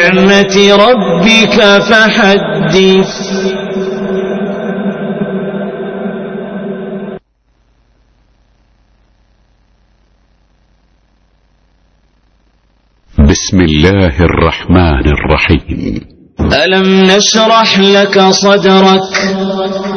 بنعمة ربك فحدث. بسم الله الرحمن الرحيم. ألم نشرح لك صدرك